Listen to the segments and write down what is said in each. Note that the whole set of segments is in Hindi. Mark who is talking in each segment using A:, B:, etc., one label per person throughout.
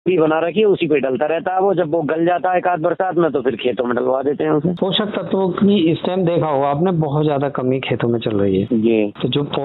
A: भी बना रखी है, उसी पे डलता रहता है वो। जब वो गल जाता है एक आध बरसात में तो फिर खेतों में डलवा देते हैं उसे।
B: पोषक तत्वों की इस टाइम देखा होगा आपने बहुत ज्यादा कमी खेतों में चल रही है
A: जी।
B: तो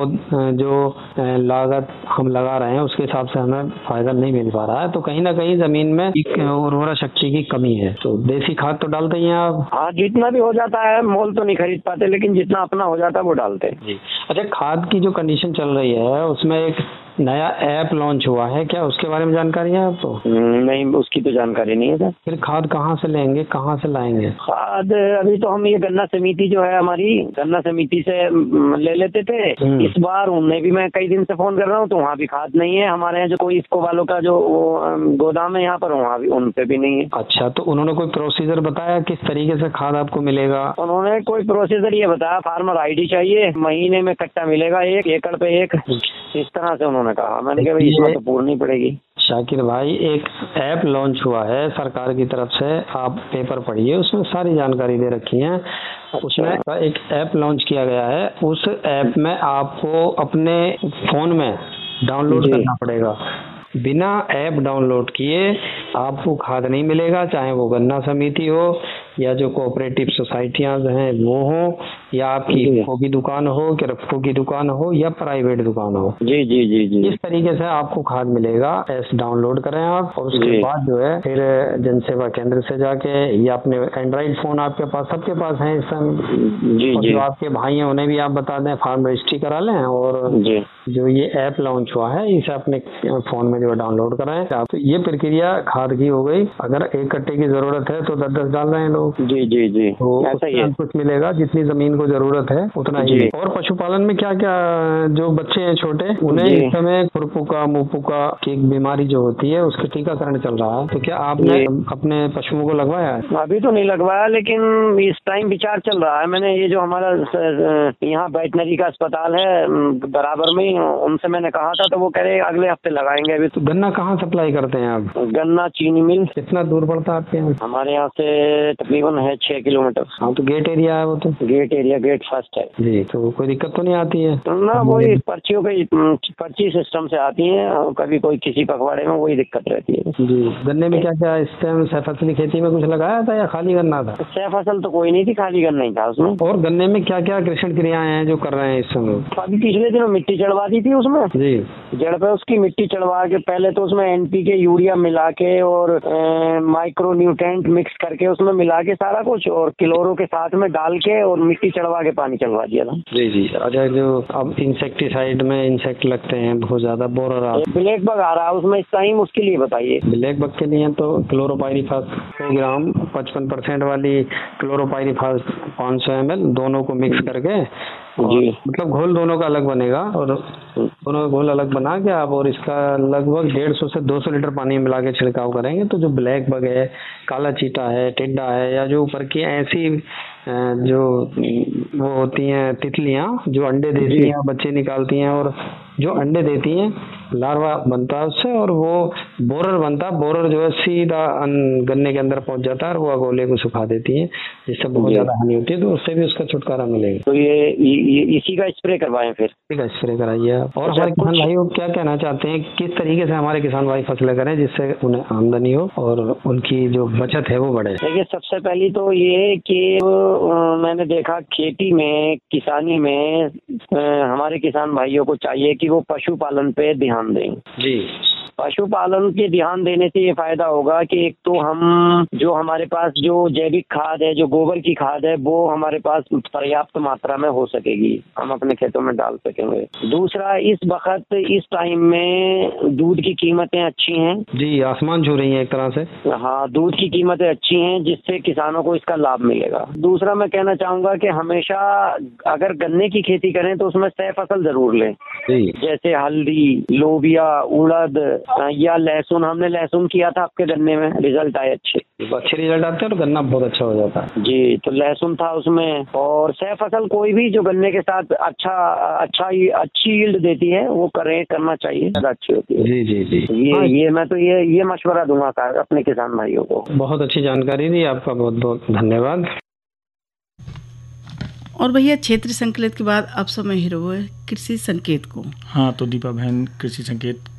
B: जो लागत हम लगा रहे हैं उसके हिसाब से हमें फायदा नहीं मिल पा रहा है, तो कहीं ना कहीं जमीन में उर्वरा शक्ति की कमी है। तो देसी खाद तो डालते ही हैं आप?
A: हाँ, जितना भी हो जाता है, मोल तो नहीं खरीद पाते, लेकिन जितना अपना हो जाता है वो डालते हैं
B: जी। अच्छा, खाद की जो कंडीशन चल रही है उसमें एक नया ऐप लॉन्च हुआ है, क्या उसके बारे में जानकारी है आपको?
A: नहीं, उसकी तो जानकारी नहीं है सर।
B: फिर खाद कहाँ से लेंगे, कहाँ से लाएंगे?
A: खाद अभी तो हम ये गन्ना समिति जो है हमारी, गन्ना समिति से ले लेते थे। इस बार उनने भी, मैं कई दिन से फोन कर रहा हूँ तो वहाँ भी खाद नहीं है। हमारे यहाँ जो कोई इसको वालों का जो गोदाम है यहाँ पर, वहाँ भी उन पे भी नहीं है।
B: अच्छा, तो उन्होंने कोई प्रोसीजर बताया किस तरीके से खाद आपको मिलेगा?
A: उन्होंने कोई प्रोसीजर ये बताया, फार्मर आईडी चाहिए, महीने में कट्टा मिलेगा 1 एकड़ पे 1, इस तरह से उन्होंने कहा। मैंने कहा भाई इसमें तो पूर्णी पड़ेगी।
B: शाकिर भाई, एक ऐप लॉन्च हुआ है सरकार की तरफ से, आप पेपर पढ़िए, उसमें सारी जानकारी दे रखी है। उसमें एक ऐप लॉन्च किया गया है, उस ऐप में आपको अपने फोन में डाउनलोड करना पड़ेगा। बिना ऐप डाउनलोड किए आपको खाद नहीं मिलेगा, चाहे वो गन्ना समिति हो या जो कोऑपरेटिव सोसाइटियां हैं वो हो, या आपकी इफ्को की दुकान हो, किरफ्को की दुकान हो, या प्राइवेट दुकान हो।
A: जी जी जी जी।
B: इस तरीके से आपको खाद मिलेगा। ऐप डाउनलोड करें आप, और उसके बाद जो है फिर जनसेवा केंद्र से जाके, या अपने एंड्रॉइड फोन आपके पास, सबके पास है इस समय, जो आपके भाई हैं उन्हें भी आप बता दें, फार्म रजिस्ट्री करा लें। और जो ये ऐप लॉन्च हुआ है इसे अपने फोन में जो डाउनलोड कराएं। तो ये प्रक्रिया खाद की हो गई। अगर 1 कट्टे की जरूरत है तो 10-10 डाल रहे हैं लोग।
A: जी जी जी,
B: तो ऐसा ही है। कुछ मिलेगा, जितनी जमीन को जरूरत है उतना ही। और पशुपालन में क्या क्या, जो बच्चे हैं छोटे, उन्हें इस समय खुरपुका मुपुका की एक बीमारी जो होती है उसका टीकाकरण चल रहा है, तो क्या आपने अपने पशुओं को लगवाया है?
A: अभी तो नहीं लगवाया, लेकिन इस टाइम विचार चल रहा है। मैंने ये जो हमारा यहाँ वेटनरी का अस्पताल है बराबर में, उनसे मैंने कहा था तो वो कह रहे अगले हफ्ते लगाएंगे। अभी
B: तो गन्ना कहाँ सप्लाई करते हैं आप?
A: गन्ना चीनी मिल।
B: कितना दूर पड़ता है आपके यहाँ?
A: हमारे यहाँ से तकरीबन है 6 किलोमीटर।
B: हाँ, तो गेट एरिया है वो, तो
A: गेट एरिया, गेट फर्स्ट है
B: जी। तो कोई दिक्कत तो नहीं आती है
A: ना? वही पर्चियों की पर्ची सिस्टम से आती है, कभी कोई किसी पखवाड़े में वही दिक्कत रहती है
B: जी। गन्ने में क्या क्या इस टाइम सह खेती में कुछ लगाया था या खाली गन्ना था?
A: सह फसल तो कोई नहीं थी, खाली गन्ना ही था उसमें।
B: और गन्ने में क्या क्या कृषि क्रियाएं हैं जो कर रहे हैं इस समय?
A: अभी पिछले दिनों मिट्टी चढ़वा दी थी उसमें
B: जी।
A: जड़ पे उसकी मिट्टी चढ़वा के, पहले तो उसमें NPK यूरिया मिला के और माइक्रो न्यूट्रेंट मिक्स करके उसमें मिला के सारा कुछ, और क्लोरो के साथ में डाल के और मिट्टी चढ़वा के पानी चढ़वा दिया था।
B: जी जी। अच्छा, जो अब इंसेक्टिसाइड में इंसेक्ट लगते हैं बहुत ज्यादा, बोरर
A: ब्लैक बग आ रहा है उसमें इस टाइम, उसके लिए बताइए।
B: ब्लैक बग के लिए तो क्लोरोपाइरीफास 100 ग्राम 55% वाली क्लोरोपाइरीफास 500 ml दोनों को मिक्स करके, जी, मतलब घोल दोनों का अलग बनेगा, और दोनों का घोल अलग बना के आप, और इसका लगभग 150 से 200 लीटर पानी मिला के छिड़काव करेंगे तो जो ब्लैक बग है, काला चीटा है, टिड्डा है, या जो ऊपर की ऐसी जो वो होती हैं तितलियां जो अंडे देती हैं, बच्चे निकालती हैं, और जो अंडे देती हैं लार्वा बनता है उससे, और वो बोरर बनता है। बोरर जो है सीधा गन्ने के अंदर पहुंच जाता है और वो अगोले को सुखा देती है, जिससे बहुत ज्यादा हानि होती है, तो उससे भी उसका छुटकारा मिलेगा।
A: तो ये इसी का स्प्रे करवाएं, फिर
B: इसी का स्प्रे कराइए। और हमारे किसान भाई क्या कहना चाहते हैं, किस तरीके से हमारे किसान भाई फसलें करें जिससे उन्हें आमदनी हो और उनकी जो बचत है वो बढ़े?
A: देखिए, सबसे पहली तो ये कि मैंने देखा खेती में, किसानी में हमारे किसान भाइयों को चाहिए कि वो पशुपालन पे ध्यान दें।
B: जी।
A: पशुपालन के ध्यान देने से ये फायदा होगा कि एक तो हम जो हमारे पास जो जैविक खाद है, जो गोबर की खाद है, वो हमारे पास पर्याप्त मात्रा में हो सकेगी, हम अपने खेतों में डाल सकेंगे। दूसरा, इस वक्त इस टाइम में दूध की कीमतें अच्छी हैं।
B: जी, आसमान छू रही है एक तरह से।
A: हाँ, दूध की कीमतें अच्छी हैं, जिससे किसानों को इसका लाभ मिलेगा। दूसरा, मैं कहना चाहूंगा कि हमेशा अगर गन्ने की खेती करें तो उसमें सह फसल जरूर लें, जैसे हल्दी, लोबिया, उड़द या लहसुन। हमने लहसुन किया था आपके गन्ने में, रिजल्ट आए अच्छे
B: रिजल्ट आते हैं और गन्ना बहुत अच्छा हो जाता है।
A: जी, तो लहसुन था उसमें। और सह फसल कोई भी जो गन्ने के साथ अच्छी यील्ड देती है वो करना चाहिए, ज्यादा अच्छी होती है।
B: जी जी जी।
A: ये मैं तो ये मशवरा दूंगा अपने किसान भाइयों को।
B: बहुत अच्छी जानकारी दी, आपका बहुत बहुत धन्यवाद।
C: और भैया, क्षेत्र संकलित के बाद अब समय ही रहो है कृषि संकेत को।
D: हाँ, तो दीपा बहन, कृषि संकेत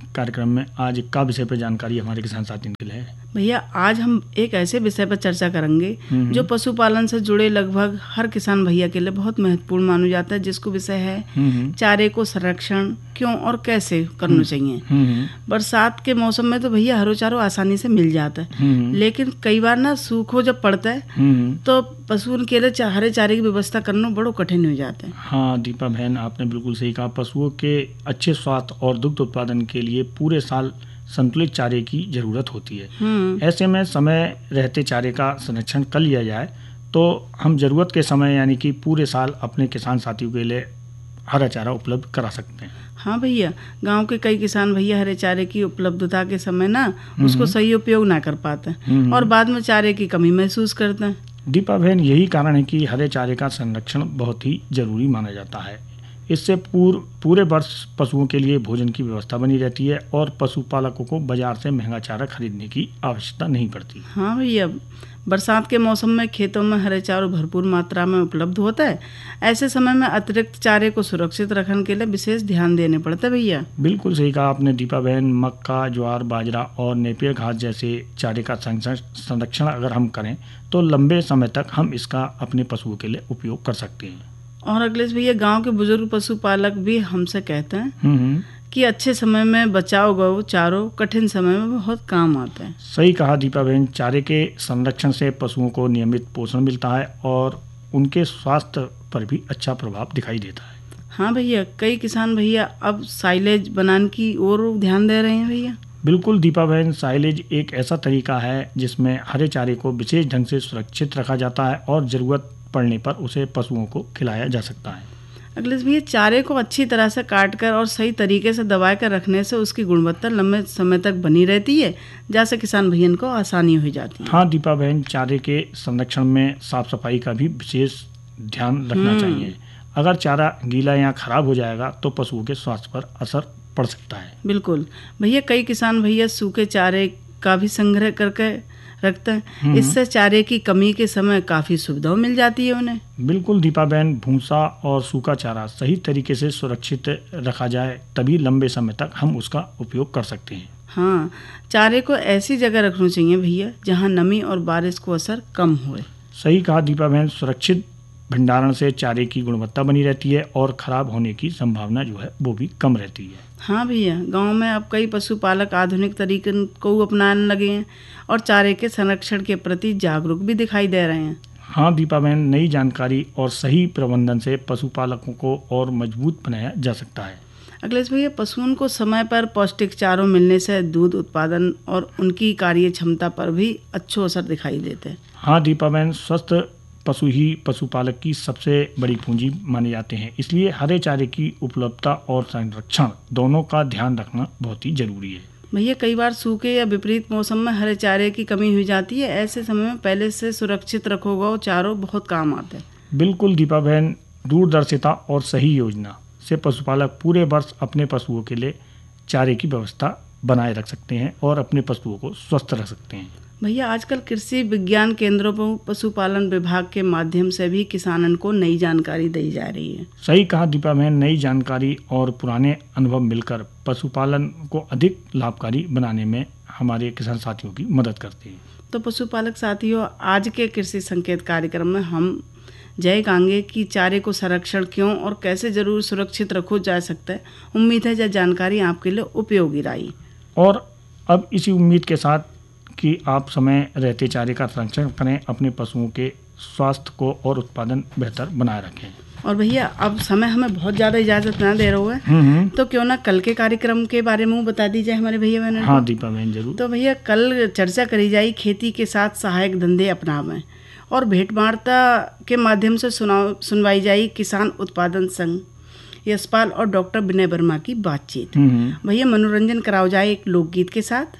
C: कार्यक्रम में आज का विषय पर जानकारी हमारे किसान साथियों के लिए है?
D: भैया आज हम एक ऐसे विषय पर चर्चा करेंगे जो पशुपालन से जुड़े लगभग हर किसान भैया के लिए बहुत महत्वपूर्ण माना जाता है, जिसको विषय है चारे को संरक्षण क्यों और कैसे करना चाहिए। बरसात के मौसम में तो भैया हरो चारो आसानी से मिल जाता है, लेकिन कई बार ना सूखो जब पड़ता है तो पशुओं के लिए हरे चारे की व्यवस्था करना बड़ो कठिन हो जाता है।
C: हाँ दीपा बहन, आपने बिल्कुल सही कहा। पशुओं के अच्छे स्वास्थ्य और दुग्ध उत्पादन के लिए पूरे साल संतुलित चारे की जरूरत होती है। ऐसे में समय रहते चारे का संरक्षण कर लिया जाए तो हम जरूरत के समय यानी कि पूरे साल अपने किसान साथियों के लिए हरा चारा उपलब्ध करा सकते हैं।
D: हाँ भैया, गांव के कई किसान भैया हरे चारे की उपलब्धता के समय ना उसको सही उपयोग ना कर पाते और बाद में चारे की कमी महसूस करते हैं।
C: दीपा बहन, यही कारण है कि हरे चारे का संरक्षण बहुत ही जरूरी माना जाता है। इससे पूरे वर्ष पशुओं के लिए भोजन की व्यवस्था बनी रहती है और पशुपालकों को बाजार से महंगा चारा खरीदने की आवश्यकता नहीं पड़ती।
D: हाँ भैया, बरसात के मौसम में खेतों में हरे चारा भरपूर मात्रा में उपलब्ध होता है। ऐसे समय में अतिरिक्त चारे को सुरक्षित रखने के लिए विशेष ध्यान देने पड़ता है भैया।
C: बिल्कुल सही कहा आपने दीपा बहन। मक्का, ज्वार, बाजरा और नेपियर घास जैसे चारे का संरक्षण अगर हम करें तो लंबे समय तक हम इसका अपने पशुओं के लिए उपयोग कर सकते हैं।
D: और अखिलेश भैया, गांव के बुजुर्ग पशुपालक भी हमसे कहते हैं कि अच्छे समय में बचाव गौ चारों कठिन समय में बहुत काम आता है।
C: सही कहा दीपा बहन। चारे के संरक्षण से पशुओं को नियमित पोषण मिलता है और उनके स्वास्थ्य पर भी अच्छा प्रभाव दिखाई देता है।
D: हाँ भैया, कई किसान भैया अब साइलेज बनाने की ओर ध्यान दे रहे हैं भैया।
C: बिल्कुल दीपा बहन, साइलेज एक ऐसा तरीका है जिसमें हरे चारे को विशेष ढंग से सुरक्षित रखा जाता है और जरूरत पड़ने पर उसे पशुओं को खिलाया जा सकता है।
D: अखिलेश भैया, चारे को अच्छी तरह से काटकर और सही तरीके से दबा कर रखने से उसकी गुणवत्ता लंबे समय तक बनी रहती है, जैसे किसान भैया को आसानी हो जाती है।
C: हाँ दीपा बहन, चारे के संरक्षण में साफ सफाई का भी विशेष ध्यान रखना चाहिए। अगर चारा गीला या खराब हो जाएगा तो पशुओं के स्वास्थ्य पर असर पड़ सकता है।
D: बिल्कुल भैया, कई किसान भैया सूखे चारे का भी संग्रह करके रखते हैं। इससे चारे की कमी के समय काफी सुविधा मिल जाती है उन्हें।
C: बिल्कुल दीपा बहन, भूसा और सूखा चारा सही तरीके से सुरक्षित रखा जाए तभी लंबे समय तक हम उसका उपयोग कर सकते हैं।
D: हाँ, चारे को ऐसी जगह रखना चाहिए भैया जहाँ नमी और बारिश को असर कम हो।
C: सही कहा दीपा बहन। सुरक्षित भंडारण से चारे की गुणवत्ता बनी रहती है और खराब होने की संभावना जो है वो भी कम रहती है।
D: हाँ भैया, गांव में अब कई पशुपालक आधुनिक तरीके को अपनाने लगे हैं और चारे के संरक्षण के प्रति जागरूक भी दिखाई दे रहे हैं।
C: हाँ दीपा बहन, नई जानकारी और सही प्रबंधन से पशुपालकों को और मजबूत बनाया जा सकता है।
D: अखिलेश भैया, पशुओं को समय पर पौष्टिक चारों मिलने से दूध उत्पादन और उनकी कार्य क्षमता पर भी अच्छा असर दिखाई देते हैं।
C: हाँ दीपा बहन, स्वस्थ पशु ही पशुपालक की सबसे बड़ी पूंजी माने जाते हैं। इसलिए हरे चारे की उपलब्धता और संरक्षण दोनों का ध्यान रखना बहुत ही जरूरी है।
D: भैया, कई बार सूखे या विपरीत मौसम में हरे चारे की कमी हो जाती है। ऐसे समय में पहले से सुरक्षित रखोगा चारों बहुत काम आते हैं।
C: बिल्कुल दीपा बहन, दूरदर्शिता और सही योजना से पशुपालक पूरे वर्ष अपने पशुओं के लिए चारे की व्यवस्था बनाए रख सकते हैं और अपने पशुओं को स्वस्थ रख सकते हैं।
D: भैया, आजकल कृषि विज्ञान केंद्रों पर पशुपालन विभाग के माध्यम से भी किसानों को नई जानकारी दी जा रही है।
C: सही कहा दीपा बहन। नई जानकारी और पुराने अनुभव मिलकर पशुपालन को अधिक लाभकारी बनाने में हमारे किसान साथियों की मदद करते हैं।
D: तो पशुपालक साथियों, आज के कृषि संकेत कार्यक्रम में हम जय गांगे कि चारे को संरक्षण क्यों और कैसे जरूर सुरक्षित रखो जा सकता है। उम्मीद है यह जानकारी आपके लिए उपयोगी रही।
C: और अब इसी उम्मीद के साथ कि आप समय रहते चारे का संरक्षण करें, अपने पशुओं के स्वास्थ्य को और उत्पादन बेहतर बनाए रखें।
D: और भैया, अब समय हमें बहुत ज़्यादा इजाज़त ना दे रहा है, तो क्यों ना कल के कार्यक्रम के बारे में बता दीजिए हमारे भैया बहनों।
C: हाँ दीपा बहन, जरूर।
D: तो भैया, कल चर्चा करी जाए खेती के साथ सहायक धंधे अपनावें और भेंट वार्ता के माध्यम से सुनवाई जाए किसान उत्पादन संघ यशपाल और डॉक्टर विनय वर्मा की बातचीत। भैया, मनोरंजन कराओ जाए एक लोकगीत के साथ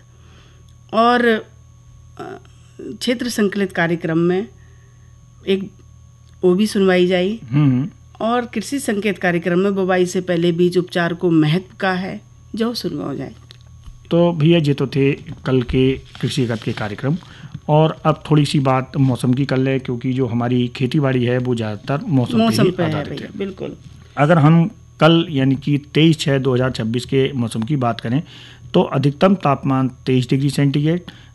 D: और क्षेत्र संकलित कार्यक्रम में एक वो भी सुनवाई जाए और कृषि संकेत कार्यक्रम में बुवाई से पहले बीज उपचार को महत्व का है जो सुनवाओ जाए।
C: तो भैया, ये तो थे कल के कृषि जगत के कार्यक्रम। और अब थोड़ी सी बात मौसम की कर ले, क्योंकि जो हमारी खेती बाड़ी है वो ज़्यादातर मौसम पे आधारित है।
D: बिल्कुल।
C: अगर हम कल यानी कि 23/6/2026 के मौसम की बात करें तो अधिकतम तापमान 23 डिग्री सेंटीग्रेड,